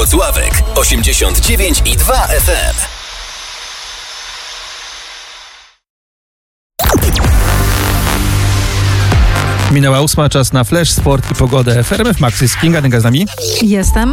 Włocławek 89,2 FM. Minęła 8, czas na Flash, Sport i pogodę. W RMF Max jest Kinga, Dynka z nami? Jestem.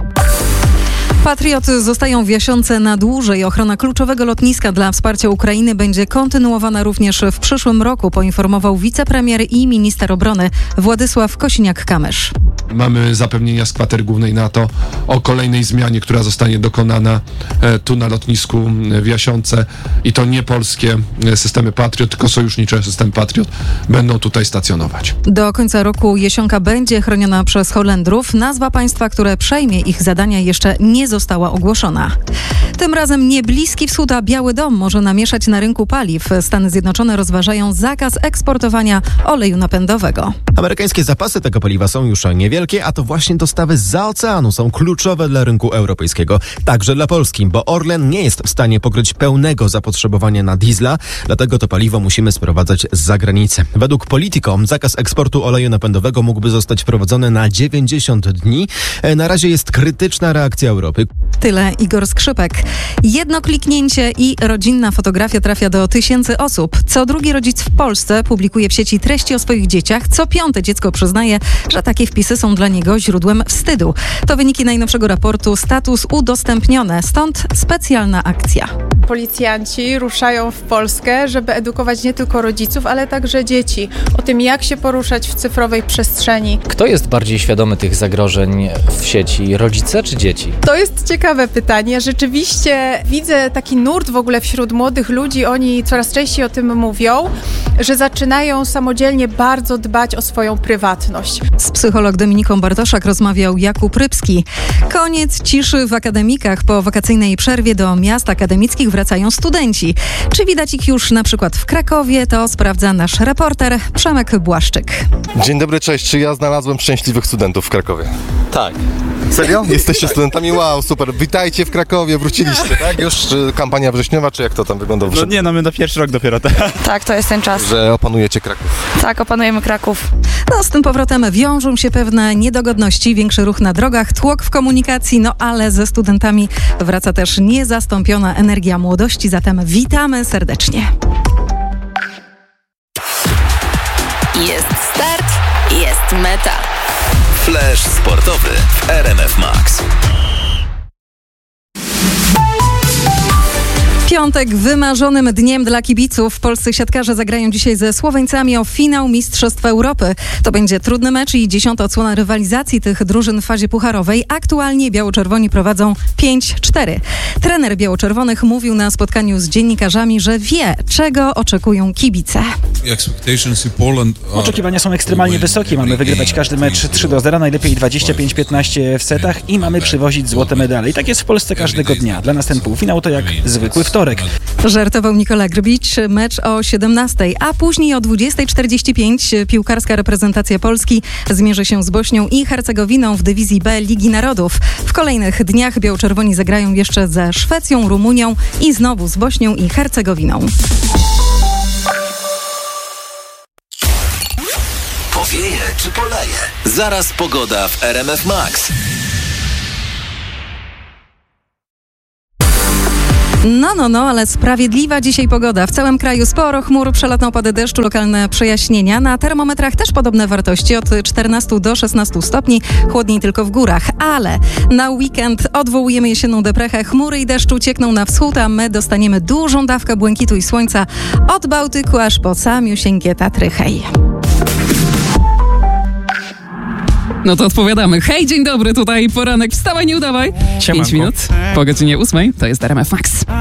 Patrioty zostają w Jasionce na dłużej. Ochrona kluczowego lotniska dla wsparcia Ukrainy będzie kontynuowana również w przyszłym roku, poinformował wicepremier i minister obrony Władysław Kosiniak-Kamysz. Mamy zapewnienia z kwatery głównej NATO o kolejnej zmianie, która zostanie dokonana tu na lotnisku w Jasionce i to nie polskie systemy Patriot, tylko sojusznicze systemy Patriot będą tutaj stacjonować. Do końca roku Jasionka będzie chroniona przez Holendrów. Nazwa państwa, które przejmie ich zadania, jeszcze nie została ogłoszona. Tym razem nie Bliski Wschód, a Biały Dom może namieszać na rynku paliw. Stany Zjednoczone rozważają zakaz eksportowania oleju napędowego. Amerykańskie zapasy tego paliwa są już niewielkie, a to właśnie dostawy zza oceanu są kluczowe dla rynku europejskiego, także dla Polski, bo Orlen nie jest w stanie pokryć pełnego zapotrzebowania na diesla, dlatego to paliwo musimy sprowadzać z zagranicy. Według Politico zakaz eksportu oleju napędowego mógłby zostać wprowadzony na 90 dni. Na razie jest krytyczna reakcja Europy. Tyle Igor Skrzypek. Jedno kliknięcie i rodzinna fotografia trafia do tysięcy osób. Co drugi rodzic w Polsce publikuje w sieci treści o swoich dzieciach. Co piąte dziecko przyznaje, że takie wpisy są dla niego źródłem wstydu. To wyniki najnowszego raportu Status udostępnione. Stąd specjalna akcja. Policjanci ruszają w Polskę, żeby edukować nie tylko rodziców, ale także dzieci o tym, jak się poruszać w cyfrowej przestrzeni. Kto jest bardziej świadomy tych zagrożeń w sieci, rodzice czy dzieci? To jest ciekawe pytanie. Rzeczywiście widzę taki nurt w ogóle wśród młodych ludzi. Oni coraz częściej o tym mówią, że zaczynają samodzielnie bardzo dbać o swoją prywatność. Z psycholog Dominiką Bartoszak rozmawiał Jakub Rybski. Koniec ciszy w akademikach. Po wakacyjnej przerwie do miast akademickich wracają studenci. Czy widać ich już na przykład w Krakowie? To sprawdza nasz reporter Przemek Błaszczyk. Dzień dobry, cześć. Czy ja znalazłem szczęśliwych studentów w Krakowie? Tak. Serio? Jesteście studentami? Wow, super. Witajcie w Krakowie, wróciliście, tak? Już kampania wrześniowa, czy jak to tam wygląda? My na pierwszy rok dopiero. Tak, to jest ten czas. Że opanujecie Kraków. Tak, opanujemy Kraków. Z tym powrotem wiążą się pewne niedogodności, większy ruch na drogach, tłok w komunikacji, ale ze studentami wraca też niezastąpiona energia młodości, zatem witamy serdecznie. Jest start, jest meta. Flash sportowy w RMF Max. Piątek wymarzonym dniem dla kibiców. Polscy siatkarze zagrają dzisiaj ze Słoweńcami o finał Mistrzostw Europy. To będzie trudny mecz i 10. odsłona rywalizacji tych drużyn w fazie pucharowej. Aktualnie biało-czerwoni prowadzą 5-4. Trener biało-czerwonych mówił na spotkaniu z dziennikarzami, że wie, czego oczekują kibice. Oczekiwania są ekstremalnie wysokie. Mamy wygrywać każdy mecz 3-0, najlepiej 25-15 w setach i mamy przywozić złote medale. I tak jest w Polsce każdego dnia. Dla nas ten półfinał to jak zwykły wtorek. Żartował Nikola Grbicz. Mecz o 17:00, a później o 20:45 piłkarska reprezentacja Polski zmierzy się z Bośnią i Hercegowiną w dywizji B Ligi Narodów. W kolejnych dniach biało-czerwoni zagrają jeszcze ze Szwecją, Rumunią i znowu z Bośnią i Hercegowiną. Powieje czy poleje? Zaraz pogoda w RMF Max. Ale sprawiedliwa dzisiaj pogoda. W całym kraju sporo chmur, przelotne opady deszczu, lokalne przejaśnienia. Na termometrach też podobne wartości, od 14 do 16 stopni, chłodniej tylko w górach. Ale na weekend odwołujemy jesienną deprechę. Chmury i deszcz uciekną na wschód, a my dostaniemy dużą dawkę błękitu i słońca od Bałtyku aż po samiusieńkie Tatry. Hej! No to odpowiadamy. Hej, dzień dobry, tutaj poranek. Wstawaj, nie udawaj. 5 minut po godzinie 8. To jest RMF Max.